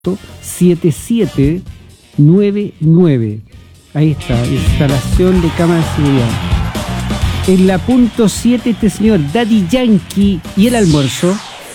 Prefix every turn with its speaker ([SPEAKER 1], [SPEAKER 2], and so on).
[SPEAKER 1] 7799. Ahí está, instalación de cámara de seguridad. En la punto 7 este señor Daddy Yankee y el almuerzo.